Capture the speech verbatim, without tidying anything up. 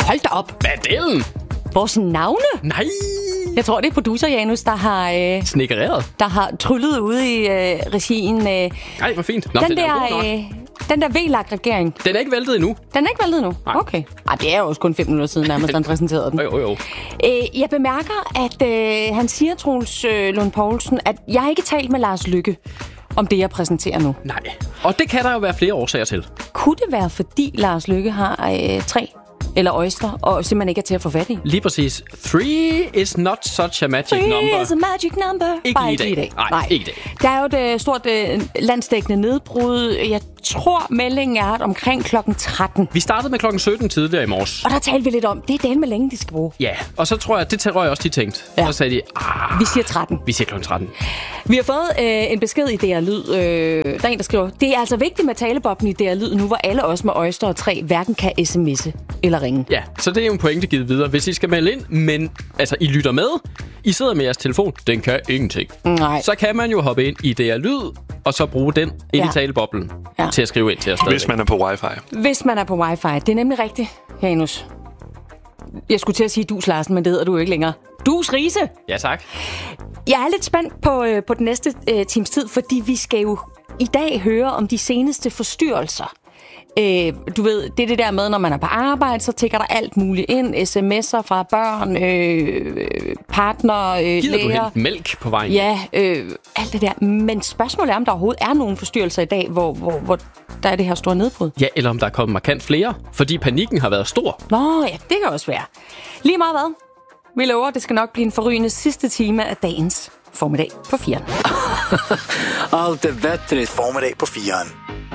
Hold da op. Hvad er det? Vores navne? Nej. Jeg tror, det er producer Janus, der har... Øh, Snikkereret. Der har tryllet ude i øh, regien. Øh, Nej, hvor fint. Nå, den, den er der, god nok. øh, den der V L A K-regering. Den er ikke væltet endnu. Den er ikke væltet endnu? Nej. Okay. Ej, det er jo også kun fem minutter siden, nærmest han præsenterede den. Jo, jo, jo. Øh, jeg bemærker, at øh, han siger, Troels øh, Lund Poulsen, at jeg ikke har talt med Lars Løkke om det, jeg præsenterer nu. Nej. Og det kan der jo være flere årsager til. Kunne det være, fordi Lars Løkke har øh, tre eller oyster, og simpelthen ikke er til at få fat i? Lige præcis. Three is not such a magic Three number. is a magic number. Ikke Bare lige i dag. Nej, Nej, ikke i dag. Der er jo et uh, stort uh, landsdækkende nedbrud. Jeg tror, meldingen er at omkring klokken tretten. Vi startede med klokken sytten tidligere i morges. Og der talte vi lidt om, det er den med længe, de skal bruge. Ja, og så tror jeg, at det tror jeg også, de tænkte. Ja. Så sagde de, ah, Vi siger tretten. vi siger klokken tretten. Vi har fået øh, en besked i D R Lyd. Øh, der er en, der skriver, det er altså vigtigt med talebobben i D R Lyd nu, hvor alle os med oyster og træ hverken kan sms'e eller ringe. Ja, så det er jo en pointe givet videre. Hvis I skal melde ind, men altså, I lytter med, I sidder med jeres telefon, den kan ingenting. Nej. Så kan man jo hoppe ind i D R Lyd, og så bruge den ind Ja. i taleboblen Ja. til at skrive ind til os stadigvæk. Hvis man er på wifi. Hvis man er på wifi. Det er nemlig rigtigt, Janus. Jeg skulle til at sige Dus Larsen, men det hedder du jo ikke længere. Dus Riise. Ja, tak. Jeg er lidt spændt på, øh, på den næste øh, times tid, fordi vi skal jo i dag høre om de seneste forstyrrelser. Øh, du ved, det er det der med, når man er på arbejde, så tækker der alt muligt ind. sms'er fra børn, øh, partner, øh, Gider du læger. hente mælk på vejen? Ja, øh, alt det der. Men spørgsmålet er, om der overhovedet er nogle forstyrrelser i dag, hvor, hvor, hvor der er det her store nedbrud. Ja, eller om der er kommet markant flere, fordi panikken har været stor. Nå ja, det kan også være. Lige meget hvad. Vi lover, det skal nok blive en forrygende sidste time af dagens formiddag på firen. Allt är bättre i formiddag på firen.